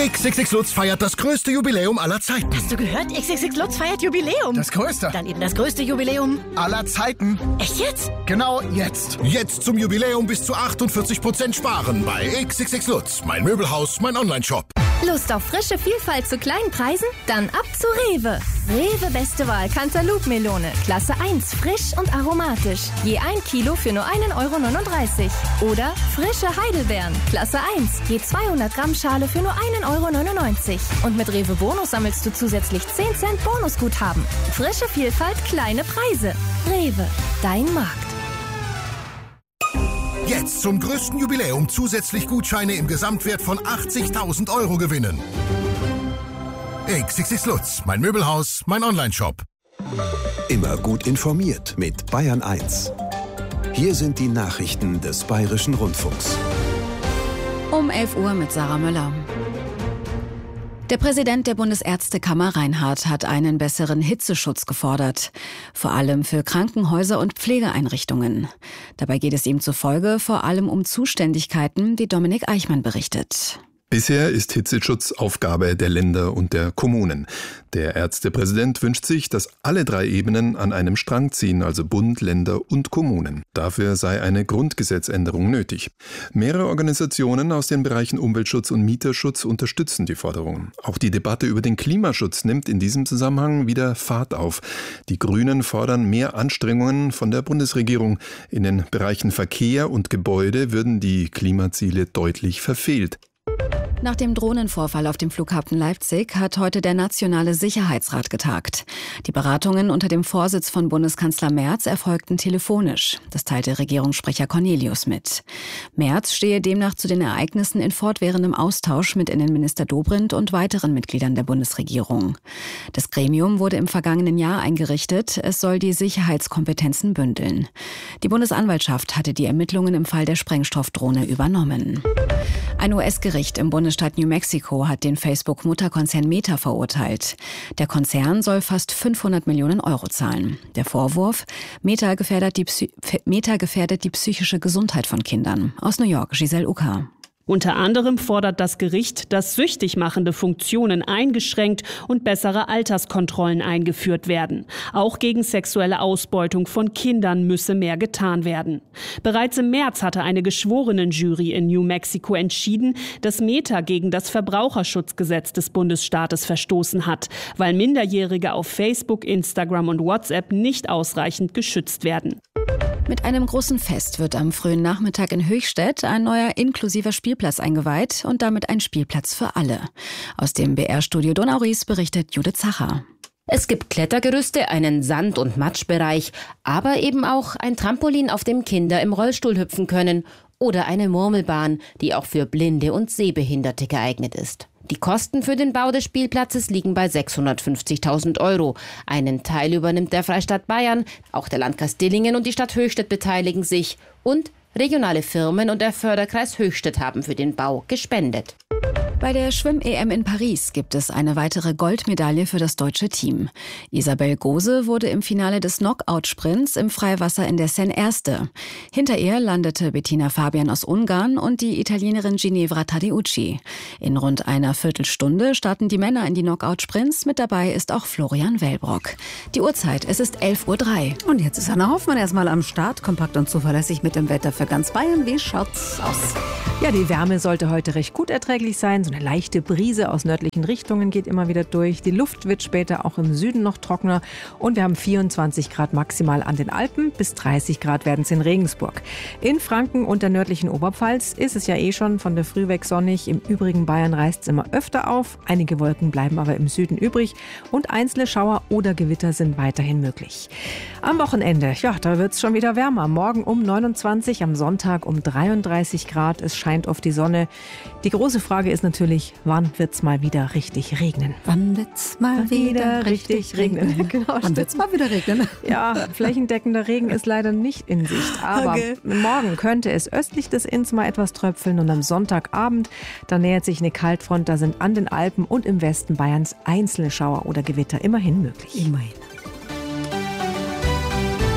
XXX Lutz feiert das größte Jubiläum aller Zeiten. Hast du gehört? XXX Lutz feiert Jubiläum. Das größte? Dann eben das größte Jubiläum aller Zeiten. Echt jetzt? Genau jetzt. Jetzt zum Jubiläum bis zu 48% sparen bei XXX Lutz. Mein Möbelhaus, mein Onlineshop. Lust auf frische Vielfalt zu kleinen Preisen? Dann ab zu Rewe. Rewe beste Wahl Cantaloupe-Melone. Klasse 1, frisch und aromatisch. Je 1 Kilo für nur 1,39 €. Oder frische Heidelbeeren. Klasse 1, je 200 Gramm Schale für nur 1,99 €. Und mit Rewe Bonus sammelst du zusätzlich 10 Cent Bonusguthaben. Frische Vielfalt, kleine Preise. Rewe, dein Markt. Jetzt zum größten Jubiläum zusätzlich Gutscheine im Gesamtwert von 80.000 € gewinnen. XXX Lutz, mein Möbelhaus, mein Onlineshop. Immer gut informiert mit Bayern 1. Hier sind die Nachrichten des Bayerischen Rundfunks. Um 11 Uhr mit Sarah Möller. Der Präsident der Bundesärztekammer Reinhardt hat einen besseren Hitzeschutz gefordert. Vor allem für Krankenhäuser und Pflegeeinrichtungen. Dabei geht es ihm zufolge vor allem um Zuständigkeiten, die Dominik Eichmann berichtet. Bisher ist Hitzeschutz Aufgabe der Länder und der Kommunen. Der Ärztepräsident wünscht sich, dass alle 3 Ebenen an einem Strang ziehen, also Bund, Länder und Kommunen. Dafür sei eine Grundgesetzänderung nötig. Mehrere Organisationen aus den Bereichen Umweltschutz und Mieterschutz unterstützen die Forderungen. Auch die Debatte über den Klimaschutz nimmt in diesem Zusammenhang wieder Fahrt auf. Die Grünen fordern mehr Anstrengungen von der Bundesregierung. In den Bereichen Verkehr und Gebäude würden die Klimaziele deutlich verfehlt. Nach dem Drohnenvorfall auf dem Flughafen Leipzig hat heute der Nationale Sicherheitsrat getagt. Die Beratungen unter dem Vorsitz von Bundeskanzler Merz erfolgten telefonisch. Das teilte Regierungssprecher Cornelius mit. Merz stehe demnach zu den Ereignissen in fortwährendem Austausch mit Innenminister Dobrindt und weiteren Mitgliedern der Bundesregierung. Das Gremium wurde im vergangenen Jahr eingerichtet. Es soll die Sicherheitskompetenzen bündeln. Die Bundesanwaltschaft hatte die Ermittlungen im Fall der Sprengstoffdrohne übernommen. Ein US-Gericht im Bundesstaat New Mexico hat den Facebook-Mutterkonzern Meta verurteilt. Der Konzern soll fast 500 Millionen € zahlen. Der Vorwurf: Meta gefährdet die psychische Gesundheit von Kindern. Aus New York, Giselle Uka. Unter anderem fordert das Gericht, dass süchtig machende Funktionen eingeschränkt und bessere Alterskontrollen eingeführt werden. Auch gegen sexuelle Ausbeutung von Kindern müsse mehr getan werden. Bereits im März hatte eine Geschworenenjury in New Mexico entschieden, dass Meta gegen das Verbraucherschutzgesetz des Bundesstaates verstoßen hat, weil Minderjährige auf Facebook, Instagram und WhatsApp nicht ausreichend geschützt werden. Mit einem großen Fest wird am frühen Nachmittag in Höchstädt ein neuer inklusiver Spielplatz eingeweiht und damit ein Spielplatz für alle. Aus dem BR-Studio Donau-Ries berichtet Judith Zacher. Es gibt Klettergerüste, einen Sand- und Matschbereich, aber eben auch ein Trampolin, auf dem Kinder im Rollstuhl hüpfen können, oder eine Murmelbahn, die auch für Blinde und Sehbehinderte geeignet ist. Die Kosten für den Bau des Spielplatzes liegen bei 650.000 €. Einen Teil übernimmt der Freistaat Bayern, auch der Landkreis Dillingen und die Stadt Höchstädt beteiligen sich. Und regionale Firmen und der Förderkreis Höchstädt haben für den Bau gespendet. Bei der Schwimm-EM in Paris gibt es eine weitere Goldmedaille für das deutsche Team. Isabel Gose wurde im Finale des Knockout-Sprints im Freiwasser in der Seine Erste. Hinter ihr landete Bettina Fabian aus Ungarn und die Italienerin Ginevra Tadeucci. In rund einer Viertelstunde starten die Männer in die Knockout-Sprints. Mit dabei ist auch Florian Wellbrock. Die Uhrzeit, es ist 11:03 Uhr. Und jetzt ist Anna Hoffmann erstmal am Start, kompakt und zuverlässig mit dem Wetter für ganz Bayern. Wie schaut's aus? Ja, die Wärme sollte heute recht gut erträglich sein. So eine leichte Brise aus nördlichen Richtungen geht immer wieder durch. Die Luft wird später auch im Süden noch trockener. Und wir haben 24 Grad maximal an den Alpen. Bis 30 Grad werden es in Regensburg. In Franken und der nördlichen Oberpfalz ist es ja schon von der Früh weg sonnig. Im übrigen Bayern reißt es immer öfter auf. Einige Wolken bleiben aber im Süden übrig. Und einzelne Schauer oder Gewitter sind weiterhin möglich. Am Wochenende, ja, da wird es schon wieder wärmer. Morgen um 29, am Sonntag um 33 Grad. Es scheint oft die Sonne. Die große Frage ist natürlich, wann wird es mal wieder richtig regnen? Wann wird's mal wieder richtig regnen? Genau, wann wird's mal wieder regnen? Ja, flächendeckender Regen ist leider nicht in Sicht. Aber morgen könnte es östlich des Inns mal etwas tröpfeln und am Sonntagabend, da nähert sich eine Kaltfront. Da sind an den Alpen und im Westen Bayerns einzelne Schauer oder Gewitter immerhin möglich. Immerhin.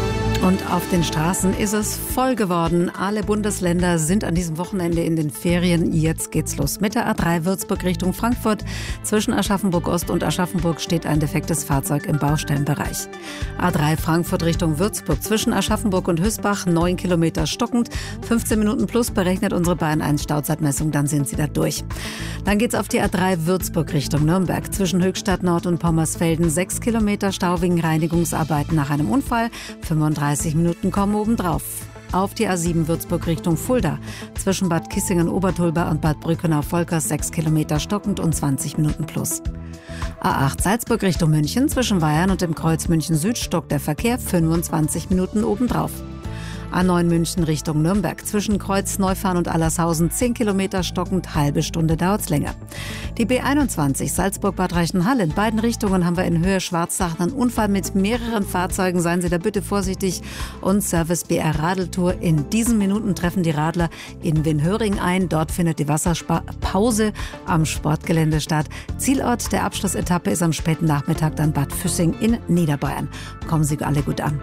Und auf den Straßen ist es voll geworden. Alle Bundesländer sind an diesem Wochenende in den Ferien. Jetzt geht's los mit der A3 Würzburg Richtung Frankfurt. Zwischen Aschaffenburg Ost und Aschaffenburg steht ein defektes Fahrzeug im Baustellenbereich. A3 Frankfurt Richtung Würzburg. Zwischen Aschaffenburg und Hüsbach 9 Kilometer stockend. 15 Minuten plus berechnet unsere Bayern 1 Stauzeitmessung. Dann sind sie da durch. Dann geht's auf die A3 Würzburg Richtung Nürnberg. Zwischen Höchstadt Nord und Pommersfelden 6 Kilometer Stau wegen Reinigungsarbeiten nach einem Unfall. 35 Minuten kommen obendrauf. Auf die A7 Würzburg Richtung Fulda. Zwischen Bad Kissingen-Obertulba und Bad Brückenau-Volkers 6 Kilometer stockend und 20 Minuten plus. A8 Salzburg Richtung München. Zwischen Weyern und dem Kreuz München Süd stockt der Verkehr 25 Minuten obendrauf. A9 München Richtung Nürnberg. Zwischen Kreuz Neufahren und Allershausen 10 Kilometer stockend, halbe Stunde dauert's länger. Die B21 Salzburg-Bad Reichenhall. In beiden Richtungen haben wir in Höhe Schwarzach einen Unfall mit mehreren Fahrzeugen. Seien Sie da bitte vorsichtig. Und Service BR Radeltour. In diesen Minuten treffen die Radler in Winhöring ein. Dort findet die Wasserpause am Sportgelände statt. Zielort der Abschlussetappe ist am späten Nachmittag dann Bad Füssing in Niederbayern. Kommen Sie alle gut an.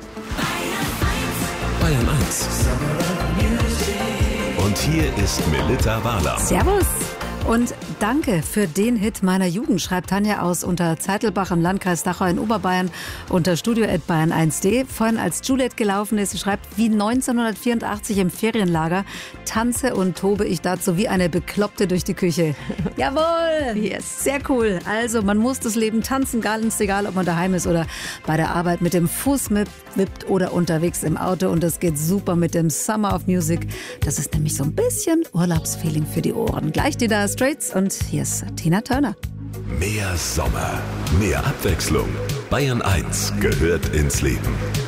Bayern 1. Und hier ist Melitta Wahler. Servus. Und danke für den Hit meiner Jugend, schreibt Tanja aus unter Zeitelbach im Landkreis Dachau in Oberbayern unter studio@bayern1.de. Vorhin als Juliet gelaufen ist, sie schreibt, wie 1984 im Ferienlager, tanze und tobe ich dazu wie eine Bekloppte durch die Küche. Jawohl! Yes, sehr cool. Also man muss das Leben tanzen, ganz egal, ob man daheim ist oder bei der Arbeit mit dem Fuß wippt oder unterwegs im Auto. Und das geht super mit dem Summer of Music. Das ist nämlich so ein bisschen Urlaubsfeeling für die Ohren. Gleich die Dire Straits und hier ist Tina Turner. Mehr Sommer, mehr Abwechslung. Bayern 1 gehört ins Leben.